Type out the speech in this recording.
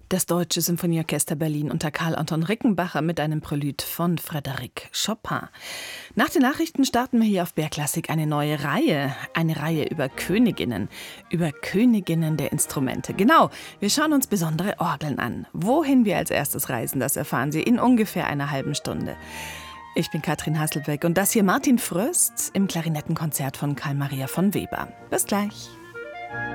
Das Deutsche Symphonieorchester Berlin unter Karl Anton Rickenbacher mit einem Prälude von Frédéric Chopin. Nach den Nachrichten starten wir hier auf BR Klassik eine neue Reihe. Eine Reihe über Königinnen der Instrumente. Genau, wir schauen uns besondere Orgeln an. Wohin wir als erstes reisen, das erfahren Sie in ungefähr einer halben Stunde. Ich bin Katrin Hasselbeck und das hier Martin Fröst im Klarinettenkonzert von Carl Maria von Weber. Bis gleich.